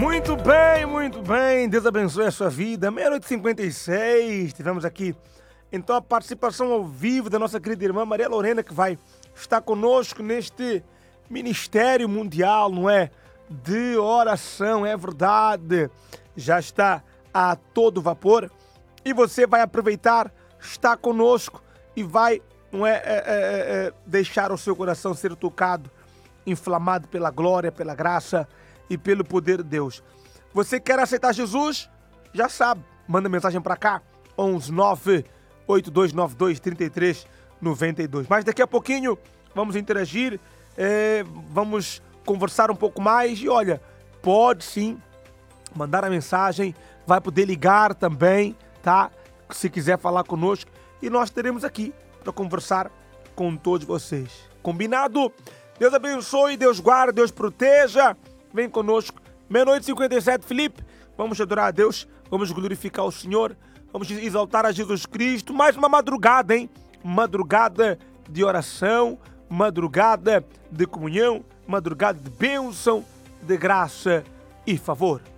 Muito bem. Deus abençoe a sua vida. 00:56. Tivemos aqui, então, a participação ao vivo da nossa querida irmã Maria Lorena, que vai estar conosco neste ministério mundial, não é? De oração, é verdade. Já está a todo vapor. E você vai aproveitar, estar conosco e vai, não é, deixar o seu coração ser tocado, inflamado pela glória, pela graça e pelo poder de Deus. Você quer aceitar Jesus? Já sabe, manda mensagem para cá, 11982923392. Mas daqui a pouquinho vamos interagir, vamos conversar um pouco mais e olha, pode sim mandar a mensagem, vai poder ligar também, tá? Se quiser falar conosco e nós estaremos aqui para conversar com todos vocês. Combinado? Deus abençoe, Deus guarde, Deus proteja. Vem conosco. 00:57, Felipe. Vamos adorar a Deus, vamos glorificar o Senhor, vamos exaltar a Jesus Cristo. Mais uma madrugada, hein? Madrugada de oração, madrugada de comunhão, madrugada de bênção, de graça e favor.